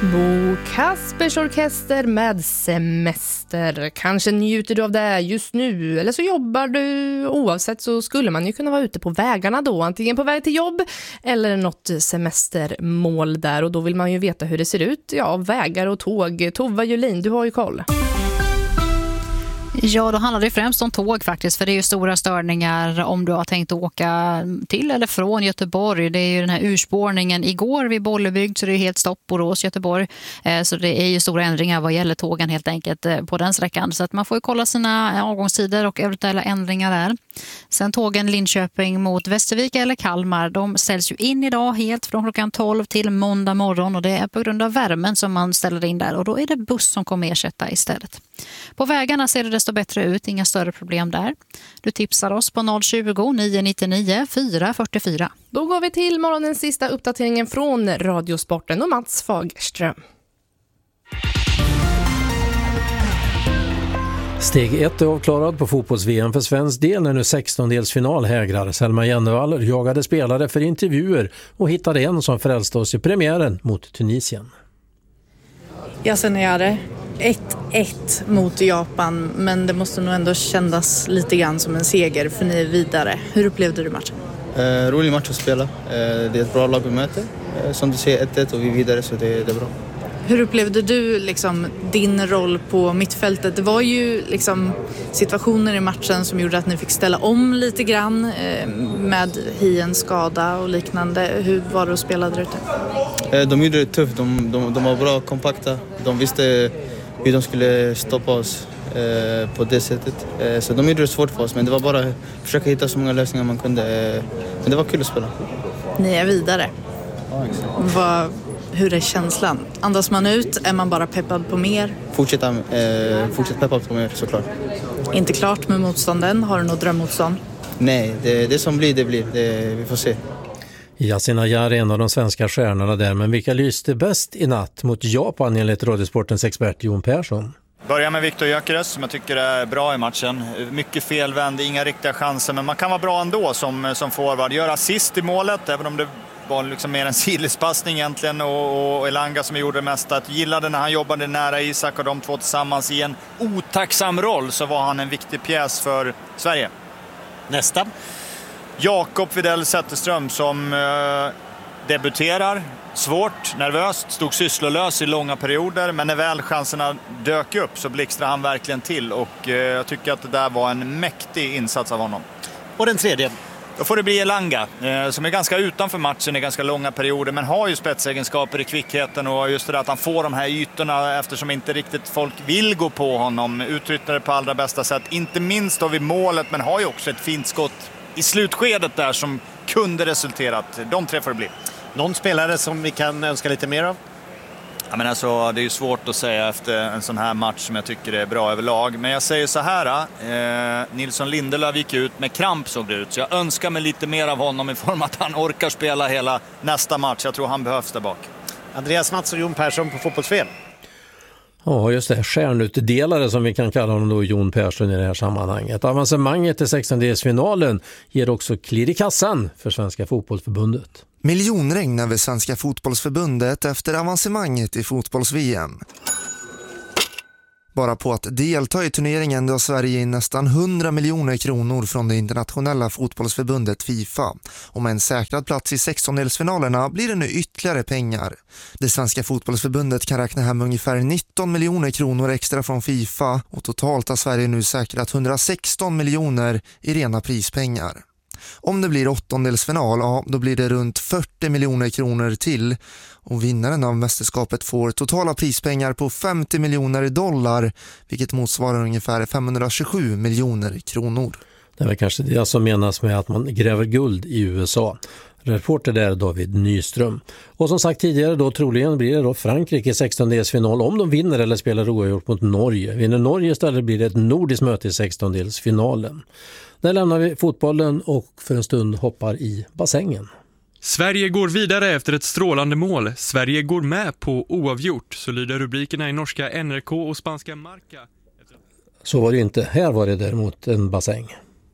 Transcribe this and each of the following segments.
Bo Kaspers Orkester med Semester. Kanske njuter du av det just nu, eller så jobbar du. Oavsett så skulle man ju kunna vara ute på vägarna då, antingen på väg till jobb eller något semestermål där, och då vill man ju veta hur det ser ut. Ja, vägar och tåg. Tova Julin, du har ju koll. Ja, då handlar det främst om tåg faktiskt, för det är ju stora störningar om du har tänkt åka till eller från Göteborg. Det är ju den här urspårningen igår vid Bollebygd, så det är helt stopp Borås, Göteborg. Så det är ju stora ändringar vad gäller tågen helt enkelt på den sträckan. Så att man får ju kolla sina avgångstider och eventuella ändringar där. Sen tågen Linköping mot Västervik eller Kalmar, de ställs ju in idag helt från klockan 12 till måndag morgon, och det är på grund av värmen som man ställer in där, och då är det buss som kommer ersätta istället. På vägarna ser det desto bättre ut, inga större problem där. Du tipsar oss på 020 999 444. Då går vi till morgonens sista uppdateringen från Radiosporten och Mats Fagerström. Steg 1 är avklarad på fotbolls-VM för svensk del när nu 16-delsfinal hägrar. Selma Jennevall jagade spelare för intervjuer och hittade en som frälste oss i premiären mot Tunisien. Yasin Ayari, 1-1 mot Japan, men det måste nog ändå kännas lite grann som en seger för ni är vidare. Hur upplevde du matchen? Rolig match att spela. Det är ett bra lag vi möter. Som du ser 1-1 och vi är vidare, så det är bra. Hur upplevde du din roll på mittfältet? Det var ju situationer i matchen som gjorde att ni fick ställa om lite grann med Hiens skada och liknande. Hur var det att spela där ute? De gjorde det tufft. De var bra, kompakta. De visste hur de skulle stoppa oss på det sättet. Så de gjorde det svårt för oss, men det var bara att försöka hitta så många lösningar man kunde. Men det var kul att spela. Ni är vidare. Ja, exakt. Hur är känslan? Andas man ut? Är man bara peppad på mer? Fortsätt peppad på mer, såklart. Inte klart med motstånden. Har du något drömmotstånd? Nej, det som blir, det blir. Vi får se. Yasin Ayari är en av de svenska stjärnorna där, men vilka lyste bäst i natt mot Japan enligt Radiosportens expert Jon Persson? Börja med Viktor Gyökeres som jag tycker är bra i matchen. Mycket felvänd, inga riktiga chanser, men man kan vara bra ändå som forward. Gör assist i målet, även om det var mer en sidledspassning egentligen, och Elanga som gjorde det mesta. Jag gillade när han jobbade nära Isak och de två tillsammans i en otacksam roll, så var han en viktig pjäs för Sverige. Nästa. Jakob Widell Zetterström som debuterar. Svårt, nervöst, stod sysslolös i långa perioder, men när väl chanserna dök upp så blixtrade han verkligen till, och jag tycker att det där var en mäktig insats av honom. Och den tredje? Då får det bli Elanga, som är ganska utanför matchen i ganska långa perioder, men har ju spetsegenskaper i kvickheten, och just det där att han får de här ytorna eftersom inte riktigt folk vill gå på honom. Utnyttjar det på allra bästa sätt, inte minst då vid målet, men har ju också ett fint skott i slutskedet där som kunde resulterat. De tre får det bli. Någon spelare som vi kan önska lite mer av? Ja, men alltså, det är ju svårt att säga efter en sån här match som jag tycker är bra överlag. Men jag säger så här, Nilsson Lindelöf gick ut med kramp, såg det ut. Så jag önskar mig lite mer av honom i form att han orkar spela hela nästa match. Jag tror han behövs där bak. Andreas Mats och Jon Persson på fotbolls-VM. Ja, just det. Stjärnutdelare som vi kan kalla honom då, Jon Persson i det här sammanhanget. Avancemanget till 16-delsfinalen ger också klirr i kassan för Svenska fotbollsförbundet. Miljonregn över Svenska fotbollsförbundet efter avancemanget i fotbolls-VM. Bara på att delta i turneringen drar Sverige in nästan 100 miljoner kronor från det internationella fotbollsförbundet FIFA. Och med en säkrad plats i 16-delsfinalerna blir det nu ytterligare pengar. Det Svenska fotbollsförbundet kan räkna hem ungefär 19 miljoner kronor extra från FIFA, och totalt har Sverige nu säkrat 116 miljoner i rena prispengar. Om det blir 8-delsfinal, ja, då blir det runt 40 miljoner kronor till, och vinnaren av mästerskapet får totala prispengar på 50 miljoner dollar, vilket motsvarar ungefär 527 miljoner kronor. Det är väl kanske det som menas med att man gräver guld i USA. Reporter där David Nyström. Och som sagt tidigare då, troligen blir det då Frankrike i 16-delsfinal om de vinner eller spelar oavgjort mot Norge. Vinner Norge istället blir det ett nordiskt möte i 16-delsfinalen. Där lämnar vi fotbollen och för en stund hoppar i bassängen. Sverige går vidare efter ett strålande mål. Sverige går med på oavgjort, så lyder rubrikerna i norska NRK och spanska Marca. Så var det inte. Här var det däremot en bassäng.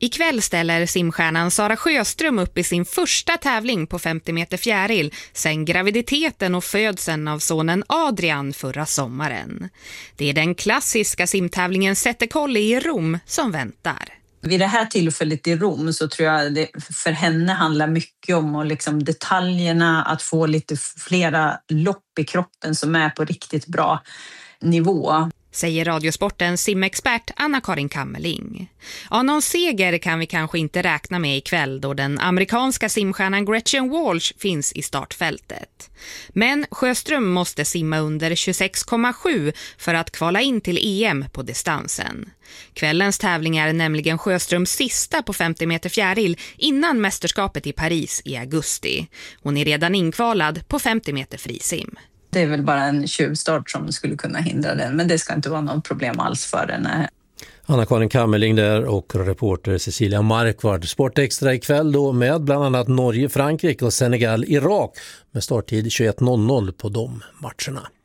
Ikväll ställer simstjärnan Sara Sjöström upp i sin första tävling på 50 meter fjäril sen graviditeten och födseln av sonen Adrian förra sommaren. Det är den klassiska simtävlingen Sette Colli i Rom som väntar. Vid det här tillfället i Rom så tror jag det för henne handlar mycket om och liksom detaljerna, att få lite flera lopp i kroppen som är på riktigt bra nivå. Säger Radiosportens simexpert Anna-Karin Kammerling. Ja, någon seger kan vi kanske inte räkna med ikväll då den amerikanska simstjärnan Gretchen Walsh finns i startfältet. Men Sjöström måste simma under 26,7 för att kvala in till EM på distansen. Kvällens tävling är nämligen Sjöströms sista på 50 meter fjäril innan mästerskapet i Paris i augusti. Hon är redan inkvalad på 50 meter frisim. Det är väl bara en tjuvstart som skulle kunna hindra den, men det ska inte vara något problem alls för den. Anna-Karin Kammerling där och reporter Cecilia Markvard. Sportextra ikväll då med bland annat Norge, Frankrike och Senegal, Irak med starttid 21.00 på de matcherna.